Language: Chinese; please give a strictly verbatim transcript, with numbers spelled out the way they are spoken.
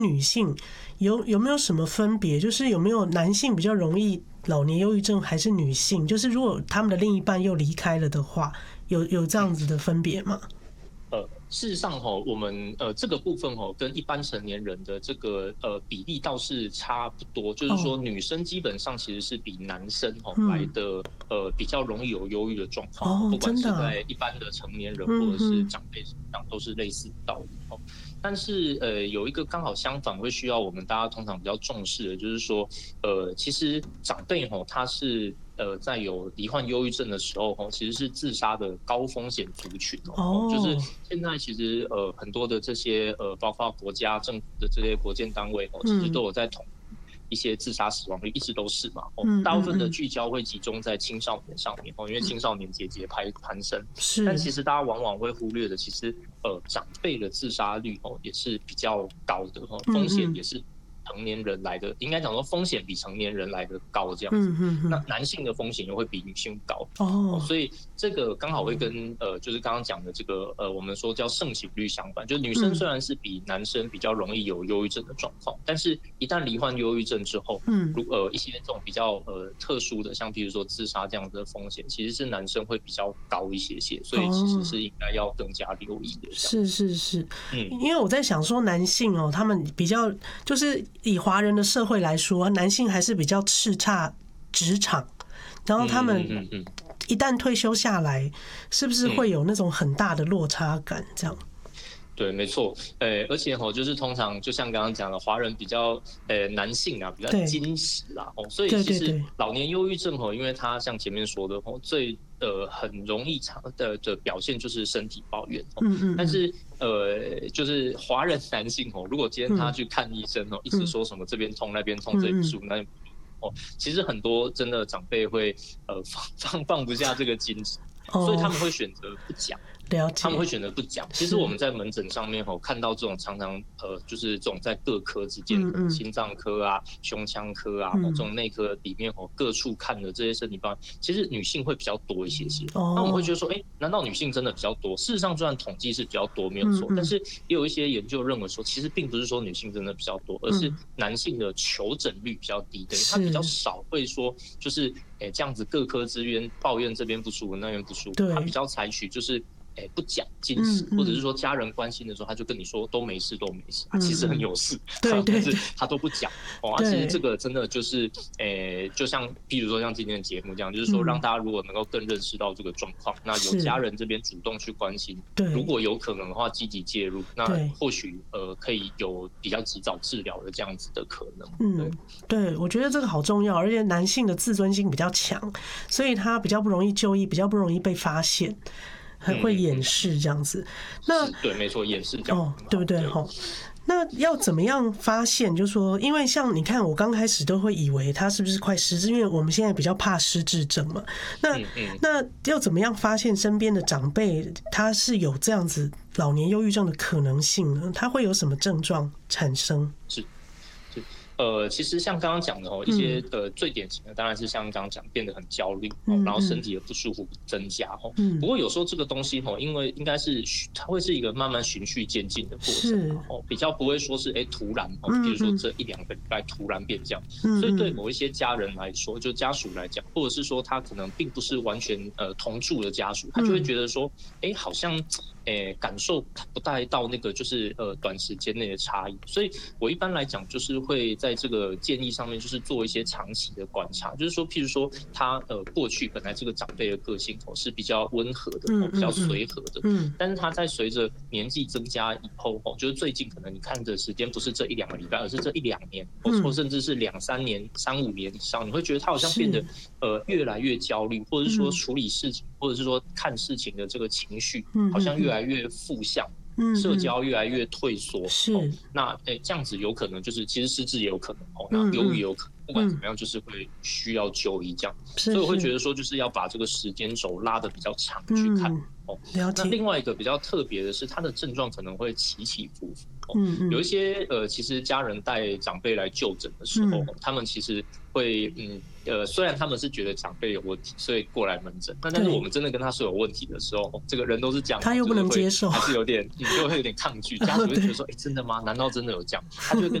女性有有没有什么分别？就是有没有男性比较容易老年忧郁症，还是女性？就是如果他们的另一半又离开了的话，有有这样子的分别吗？ 呃，事实上哈，我们呃这个部分哈，跟一般成年人的这个呃比例倒是差不多，就是说女生基本上其实是比男生哈来的呃比较容易有忧郁的状况，不管是在一般的成年人或者是长辈身上都是类似的道理哦。但是呃有一个刚好相反会需要我们大家通常比较重视的，就是说呃其实长辈哈他是。呃，在有罹患忧郁症的时候，其实是自杀的高风险族群哦。Oh. 就是现在其实呃很多的这些呃，包括国家政府的这些国建单位哦，其实都有在统计一些自杀死亡率，一直都是嘛。哦，大部分的聚焦会集中在青少年上面哦，因为青少年节节攀攀升。是。但其实大家往往会忽略的，其实呃长辈的自杀率哦也是比较高的哦，风险也是。成年人来的，应该讲说风险比成年人来的高，这样子。嗯嗯嗯、那男性的风险又会比女性高哦，所以这个刚好会跟呃，就是刚刚讲的这个呃，我们说叫盛行率相反。就是女生虽然是比男生比较容易有忧郁症的状况，嗯、但是一旦罹患忧郁症之后，嗯，如呃一些这种比较呃特殊的，像比如说自杀这样子的风险，其实是男生会比较高一些些，所以其实是应该要更加留意的。 是是是，嗯，因为我在想说男性哦，他们比较就是。以华人的社会来说，男性还是比较叱咤职场，然后他们一旦退休下来，是不是会有那种很大的落差感？这样。 对，没错，呃，而且哈，就是通常就像刚刚讲的，华人比较呃男性啊，比较矜持啦，哦，所以其实老年忧郁症哦，因为他像前面说的哦，最呃很容易常的的表现就是身体抱怨，嗯嗯，但是呃，就是华人男性哦，如果今天他去看医生哦，一直说什么这边痛那边痛这里不舒服那边不舒服哦，其实很多真的长辈会呃放放放不下这个矜持，所以他们会选择不讲。他们会选择不讲。其实我们在门诊上面看到这种常常呃，就是这种在各科之间，嗯嗯心脏科啊、胸腔科啊，嗯、这种内科里面各处看的这些身体病，其实女性会比较多一些些。哦、那我们会觉得说，哎、欸，难道女性真的比较多？事实上，虽然统计是比较多，没有错，嗯嗯但是也有一些研究认为说，其实并不是说女性真的比较多，而是男性的求诊率比较低，等于他比较少会说，就是哎、欸、这样子各科之间抱怨这边不舒服，那边不舒服，他比较采取就是。哎，不讲矜持，或者是说家人关心的时候，他就跟你说都没事，都没事，啊，其实很有事， 对对， 但是他都不讲哦。啊，其实这个真的就是，哎，就像譬如说像今天的节目这样，就是说让大家如果能够更认识到这个状况，那有家人这边主动去关心，如果有可能的话积极介入，那或许呃可以有比较及早治疗的这样子的可能。嗯， 对，我觉得这个好重要，而且男性的自尊心比较强，所以他比较不容易就医，比较不容易被发现。还会掩饰这样子，那对，没错，掩饰这样哦，对不对？哈，那要怎么样发现？就是说，因为像你看，我刚开始都会以为他是不是快失智，因为我们现在比较怕失智症嘛。那嗯嗯那要怎么样发现身边的长辈他是有这样子老年忧郁症的可能性呢？他会有什么症状产生？ 是。呃，其实像刚刚讲的哦，一些呃最典型的当然是像刚刚讲变得很焦虑，嗯、然后身体的不舒服增加哦。嗯、不过有时候这个东西哦，因为应该是它会是一个慢慢循序渐进的过程哦，比较不会说是哎突然哦，比如说这一两个礼拜突然变这样。嗯、所以对某一些家人来说，就家属来讲，或者是说他可能并不是完全呃同住的家属，他就会觉得说，哎，好像。诶，感受不带到那个就是呃短时间内的差异，所以我一般来讲就是会在这个建议上面就是做一些长期的观察，就是说，譬如说他呃过去本来这个长辈的个性哦是比较温和的，哦比较随和的，嗯，但是他在随着年纪增加以后哦，就是最近可能你看的时间不是这一两个礼拜，而是这一两年，或甚至是两三年、三五年以上，你会觉得他好像变得呃越来越焦虑，或者是说处理事情，或者是说看事情的这个情绪，好像越来越负向，社交越来越退缩，是、哦、那诶、欸、这样子有可能就是其实失智也有可能哦，那忧郁也有可能，不管怎么样就是会需要就医这样，所以我会觉得说就是要把这个时间轴拉得比较长去看。哦，那另外一个比较特别的是，它的症状可能会起起伏伏嗯嗯，有一些呃，其实家人带长辈来就诊的时候，嗯、他们其实会嗯呃，虽然他们是觉得长辈有问题，所以过来门诊，但但是我们真的跟他说有问题的时候，这个人都是这样， 他又不能接受， 还是有点，你就会有点抗拒，家属会觉得说，哎、欸，真的吗？难道真的有这样？他就会跟